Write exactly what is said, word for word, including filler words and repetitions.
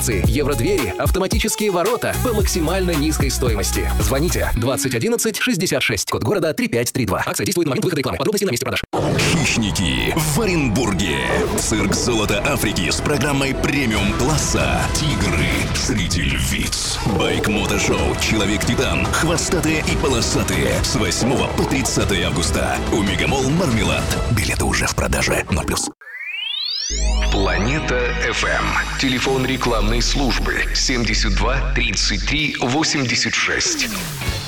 комплектации, евродвери, автоматические ворота по максимально низкой стоимости. Звоните двадцать одиннадцать шестьдесят шесть, код города три пять три два. Акция действует на момент выхода рекламы. Подробности на месте продаж. Хищники в Оренбурге. Цирк «Золото Африки» с программой премиум класса. Тигры среди львиц. Байк-мотошоу «Человек-титан». Хвостатые и полосатые. С восьмого по тридцатое августа. У Мегамолл Мармелад. Билеты уже в продаже. ноль плюс. Планета эф эм. Телефон рекламной службы семьдесят два тридцать три восемьдесят шесть.